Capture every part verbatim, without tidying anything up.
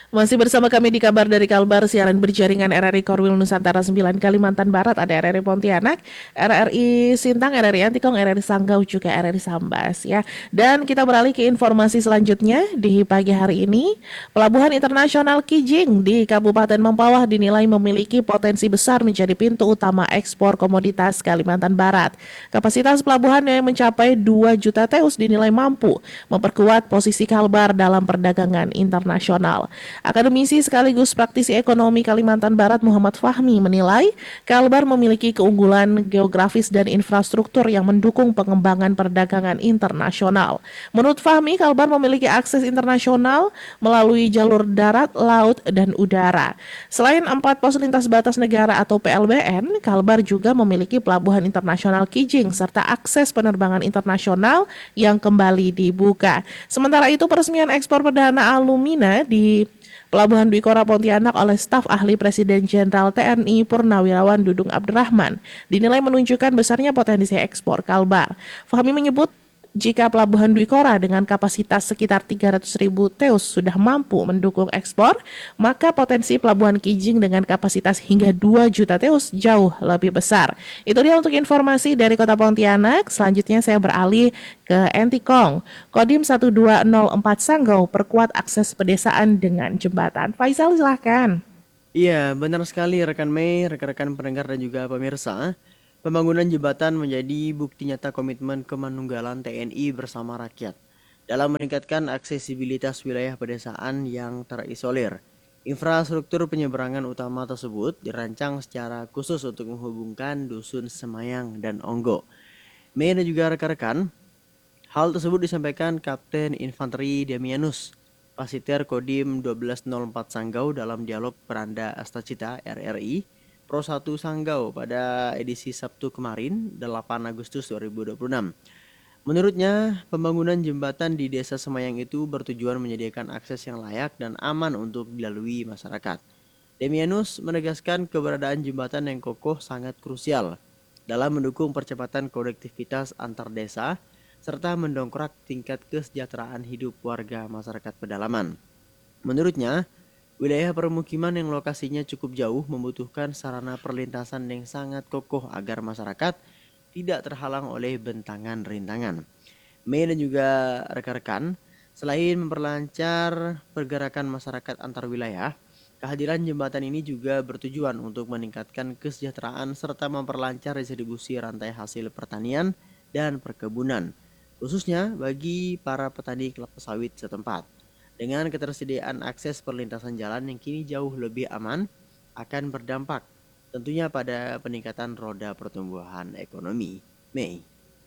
Masih bersama kami di kabar dari Kalbar, siaran berjaringan R R I Korwil Nusantara sembilan Kalimantan Barat, ada R R I Pontianak, R R I Sintang, R R I Antikong, R R I Sanggau, juga R R I Sambas ya. Dan kita beralih ke informasi selanjutnya di pagi hari ini. Pelabuhan Internasional Kijing di Kabupaten Mempawah dinilai memiliki potensi besar menjadi pintu utama ekspor komoditas Kalimantan Barat. Kapasitas pelabuhan yang mencapai dua juta teus dinilai mampu memperkuat posisi Kalbar dalam perdagangan internasional. Akademisi sekaligus praktisi ekonomi Kalimantan Barat Muhammad Fahmi menilai Kalbar memiliki keunggulan geografis dan infrastruktur yang mendukung pengembangan perdagangan internasional. Menurut Fahmi, Kalbar memiliki akses internasional melalui jalur darat, laut, dan udara. Selain empat pos lintas batas negara atau P L B N, Kalbar juga memiliki pelabuhan internasional Kijing serta akses penerbangan internasional yang kembali dibuka. Sementara itu, peresmian ekspor perdana alumina di Pelabuhan Dwi Kora Pontianak oleh staf ahli Presiden Jenderal T N I Purnawirawan Dudung Abdurrahman dinilai menunjukkan besarnya potensi ekspor Kalbar. Fahmi menyebut jika Pelabuhan Dwi Kora dengan kapasitas sekitar tiga ratus ribu teus sudah mampu mendukung ekspor, maka potensi Pelabuhan Kijing dengan kapasitas hingga dua juta teus jauh lebih besar. Itu dia untuk informasi dari Kota Pontianak. Selanjutnya saya beralih ke Entikong. Kodim satu dua nol empat Sanggau perkuat akses pedesaan dengan jembatan. Faisal, silahkan. Iya, benar sekali rekan Mei, rekan-rekan pendengar dan juga pemirsa. Pembangunan jembatan menjadi bukti nyata komitmen kemanunggalan T N I bersama rakyat dalam meningkatkan aksesibilitas wilayah pedesaan yang terisolir. Infrastruktur penyeberangan utama tersebut dirancang secara khusus untuk menghubungkan Dusun Semayang dan Onggo. Mei dan juga rekan-rekan, hal tersebut disampaikan Kapten Infanteri Damianus, Pasiter Kodim satu dua nol empat Sanggau dalam dialog Peranda Astacita R R I Pro satu Sanggau pada edisi Sabtu kemarin, delapan Agustus dua ribu dua puluh enam. Menurutnya, pembangunan jembatan di Desa Semayang itu bertujuan menyediakan akses yang layak dan aman untuk dilalui masyarakat. Demianus menegaskan keberadaan jembatan yang kokoh sangat krusial dalam mendukung percepatan konektivitas antar desa serta mendongkrak tingkat kesejahteraan hidup warga masyarakat pedalaman. Menurutnya, wilayah permukiman yang lokasinya cukup jauh membutuhkan sarana perlintasan yang sangat kokoh agar masyarakat tidak terhalang oleh bentangan rintangan. Mei dan juga rekan-rekan, selain memperlancar pergerakan masyarakat antar wilayah, kehadiran jembatan ini juga bertujuan untuk meningkatkan kesejahteraan serta memperlancar distribusi rantai hasil pertanian dan perkebunan, khususnya bagi para petani kelapa sawit setempat. Dengan ketersediaan akses perlintasan jalan yang kini jauh lebih aman, akan berdampak tentunya pada peningkatan roda pertumbuhan ekonomi. Mei.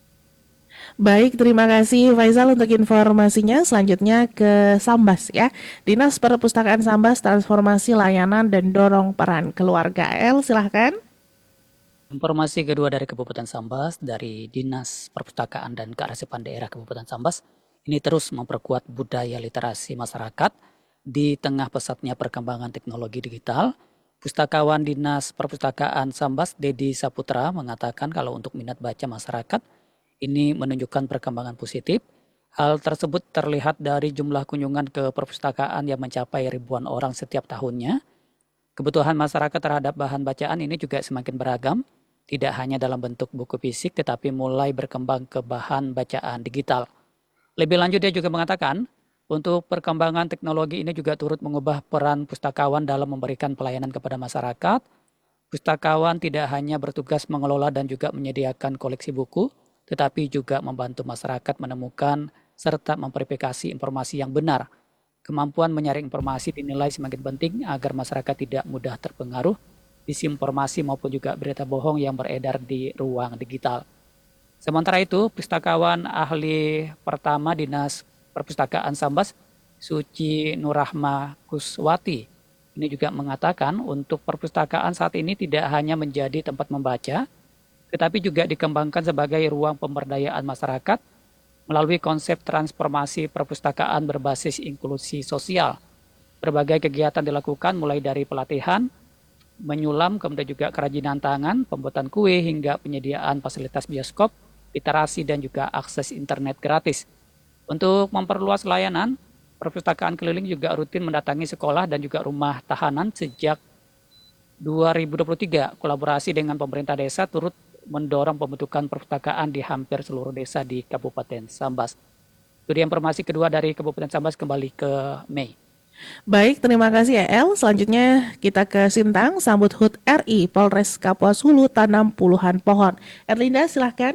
Baik, terima kasih Faisal untuk informasinya. Selanjutnya ke Sambas ya. Dinas Perpustakaan Sambas transformasi layanan dan dorong peran keluarga. El, silahkan. Informasi kedua dari Kabupaten Sambas dari Dinas Perpustakaan dan Kearsipan Daerah Kabupaten Sambas ini terus memperkuat budaya literasi masyarakat di tengah pesatnya perkembangan teknologi digital. Pustakawan Dinas Perpustakaan Sambas Dedi Saputra mengatakan kalau untuk minat baca masyarakat ini menunjukkan perkembangan positif. Hal tersebut terlihat dari jumlah kunjungan ke perpustakaan yang mencapai ribuan orang setiap tahunnya. Kebutuhan masyarakat terhadap bahan bacaan ini juga semakin beragam, tidak hanya dalam bentuk buku fisik tetapi mulai berkembang ke bahan bacaan digital. Lebih lanjut dia juga mengatakan, untuk perkembangan teknologi ini juga turut mengubah peran pustakawan dalam memberikan pelayanan kepada masyarakat. Pustakawan tidak hanya bertugas mengelola dan juga menyediakan koleksi buku, tetapi juga membantu masyarakat menemukan serta memverifikasi informasi yang benar. Kemampuan menyaring informasi dinilai semakin penting agar masyarakat tidak mudah terpengaruh disinformasi maupun juga berita bohong yang beredar di ruang digital. Sementara itu, pustakawan ahli pertama Dinas Perpustakaan Sambas, Suci Nurahma Kuswati, ini juga mengatakan untuk perpustakaan saat ini tidak hanya menjadi tempat membaca, tetapi juga dikembangkan sebagai ruang pemberdayaan masyarakat melalui konsep transformasi perpustakaan berbasis inklusi sosial. Berbagai kegiatan dilakukan mulai dari pelatihan, menyulam, kemudian juga kerajinan tangan, pembuatan kue, hingga penyediaan fasilitas bioskop, literasi, dan juga akses internet gratis. Untuk memperluas layanan, perpustakaan keliling juga rutin mendatangi sekolah dan juga rumah tahanan sejak dua ribu dua puluh tiga. Kolaborasi dengan pemerintah desa turut mendorong pembentukan perpustakaan di hampir seluruh desa di Kabupaten Sambas. Itu dia informasi kedua dari Kabupaten Sambas, kembali ke Mei. Baik, terima kasih E L. Selanjutnya kita ke Sintang, sambut H U T R I Polres Kapuas Hulu tanam puluhan pohon. Erlinda, silahkan.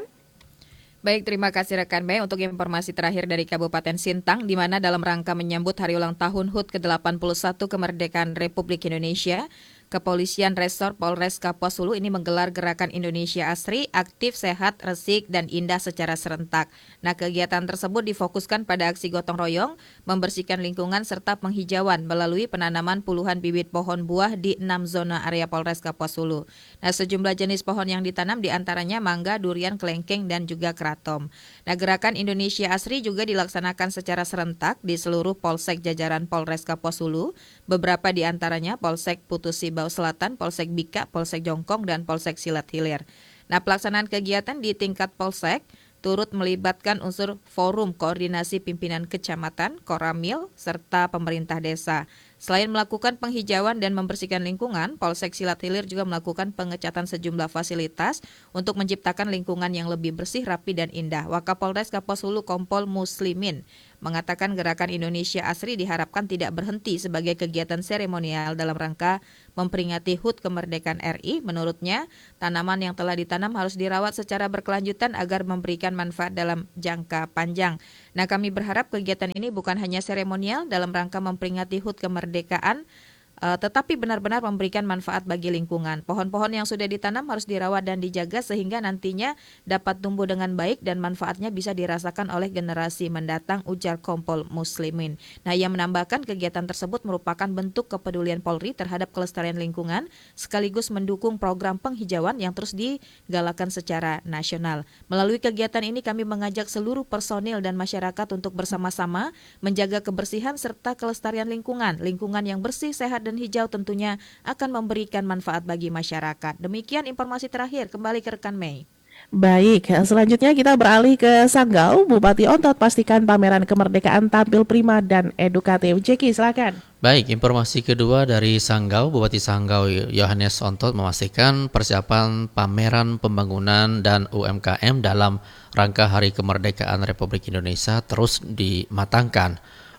Baik, terima kasih rekan Mei untuk informasi terakhir dari Kabupaten Sintang, di mana dalam rangka menyambut hari ulang tahun H U T ke delapan puluh satu kemerdekaan Republik Indonesia, Kepolisian Resor Polres Kapuas Hulu ini menggelar gerakan Indonesia Asri, aktif, sehat, resik, dan indah secara serentak. Nah, kegiatan tersebut difokuskan pada aksi gotong royong, membersihkan lingkungan, serta penghijauan melalui penanaman puluhan bibit pohon buah di enam zona area Polres Kapuas Hulu. Nah, sejumlah jenis pohon yang ditanam diantaranya mangga, durian, kelengkeng, dan juga keratom. Nah, gerakan Indonesia Asri juga dilaksanakan secara serentak di seluruh polsek jajaran Polres Kapuas Hulu, beberapa diantaranya Polsek Putusi Bau Selatan, Polsek Bika, Polsek Jongkong, dan Polsek Silat Hilir. Nah, pelaksanaan kegiatan di tingkat polsek turut melibatkan unsur forum koordinasi pimpinan kecamatan, Koramil, serta pemerintah desa. Selain melakukan penghijauan dan membersihkan lingkungan, Polsek Silat Hilir juga melakukan pengecatan sejumlah fasilitas untuk menciptakan lingkungan yang lebih bersih, rapi, dan indah. Wakapolres Kapuas Hulu Kompol Muslimin mengatakan gerakan Indonesia Asri diharapkan tidak berhenti sebagai kegiatan seremonial dalam rangka memperingati H U T kemerdekaan R I. Menurutnya, tanaman yang telah ditanam harus dirawat secara berkelanjutan agar memberikan manfaat dalam jangka panjang. Nah, kami berharap kegiatan ini bukan hanya seremonial dalam rangka memperingati H U T kemerdekaan, Uh, tetapi benar-benar memberikan manfaat bagi lingkungan. Pohon-pohon yang sudah ditanam harus dirawat dan dijaga sehingga nantinya dapat tumbuh dengan baik dan manfaatnya bisa dirasakan oleh generasi mendatang, ujar Kompol Muslimin. Nah, ia menambahkan kegiatan tersebut merupakan bentuk kepedulian Polri terhadap kelestarian lingkungan sekaligus mendukung program penghijauan yang terus digalakan secara nasional. Melalui kegiatan ini kami mengajak seluruh personil dan masyarakat untuk bersama-sama menjaga kebersihan serta kelestarian lingkungan. Lingkungan yang bersih, sehat, dan dan hijau tentunya akan memberikan manfaat bagi masyarakat. Demikian informasi terakhir, kembali ke rekan Mei. Baik, selanjutnya kita beralih ke Sanggau. Bupati Ontot pastikan pameran kemerdekaan tampil prima dan edukatif. Jeki, silakan. Baik, informasi kedua dari Sanggau. Bupati Sanggau Yohanes Ontot memastikan persiapan pameran pembangunan dan U M K M dalam rangka Hari Kemerdekaan Republik Indonesia terus dimatangkan.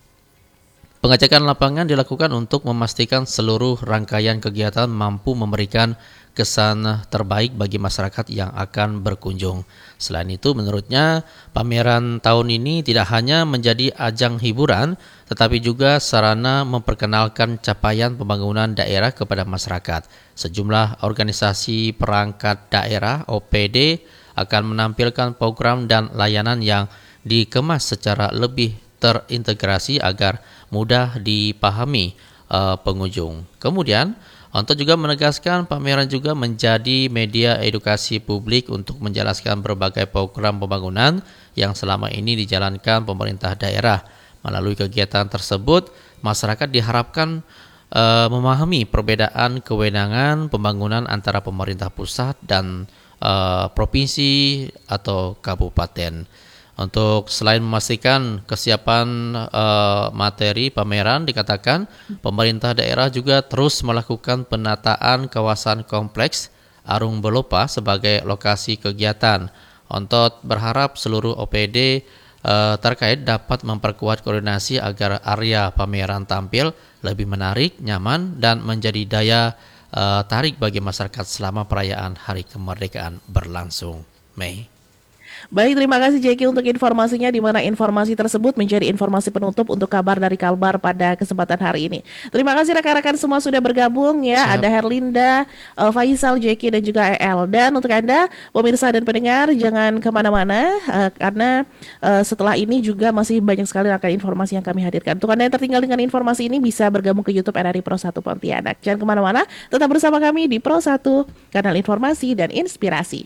Pengecekan lapangan dilakukan untuk memastikan seluruh rangkaian kegiatan mampu memberikan kesan terbaik bagi masyarakat yang akan berkunjung. Selain itu, menurutnya pameran tahun ini tidak hanya menjadi ajang hiburan, tetapi juga sarana memperkenalkan capaian pembangunan daerah kepada masyarakat. Sejumlah organisasi perangkat daerah O P D akan menampilkan program dan layanan yang dikemas secara lebih terintegrasi agar mudah dipahami uh, pengunjung. Kemudian, Ontot juga menegaskan pameran juga menjadi media edukasi publik untuk menjelaskan berbagai program pembangunan yang selama ini dijalankan pemerintah daerah. Melalui kegiatan tersebut, masyarakat diharapkan uh, memahami perbedaan kewenangan pembangunan antara pemerintah pusat dan uh, provinsi atau kabupaten. Untuk selain memastikan kesiapan uh, materi pameran, dikatakan pemerintah daerah juga terus melakukan penataan kawasan kompleks Arung Belopa sebagai lokasi kegiatan. Ontot berharap seluruh O P D uh, terkait dapat memperkuat koordinasi agar area pameran tampil lebih menarik, nyaman, dan menjadi daya uh, tarik bagi masyarakat selama perayaan Hari Kemerdekaan berlangsung. Mei. Baik, terima kasih Jeki untuk informasinya, di mana informasi tersebut menjadi informasi penutup untuk kabar dari Kalbar pada kesempatan hari ini. Terima kasih rekan-rekan semua sudah bergabung ya. Siap. Ada Herlinda, uh, Faisal, Jeki, dan juga E L. Dan untuk Anda pemirsa dan pendengar jangan kemana-mana uh, karena uh, setelah ini juga masih banyak sekali rangkaian informasi yang kami hadirkan. Untuk Anda yang tertinggal dengan informasi ini bisa bergabung ke YouTube R R I Pro satu Pontianak. Jangan kemana-mana, tetap bersama kami di Pro satu, kanal informasi dan inspirasi.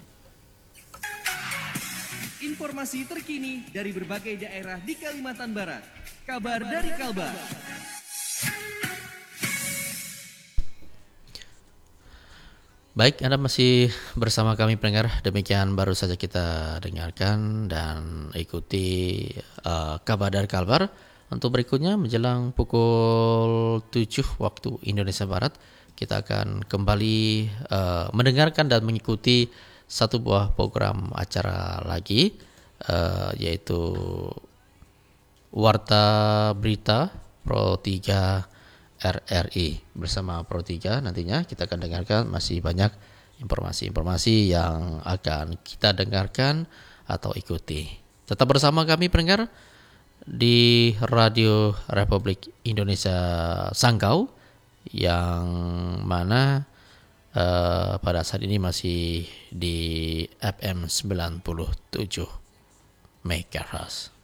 Informasi terkini dari berbagai daerah di Kalimantan Barat. Kabar dari Kalbar. Baik, Anda masih bersama kami pendengar. Demikian baru saja kita dengarkan dan ikuti uh, kabar dari Kalbar Untuk berikutnya menjelang pukul tujuh waktu Indonesia Barat, kita akan kembali uh, mendengarkan dan mengikuti satu buah program acara lagi, uh, yaitu Warta Berita Pro tiga R R I. Bersama Pro tiga nantinya kita akan dengarkan masih banyak informasi-informasi yang akan kita dengarkan atau ikuti. Tetap bersama kami pendengar di Radio Republik Indonesia Sanggau, yang mana uh, pada saat ini masih di F M sembilan puluh tujuh megahertz.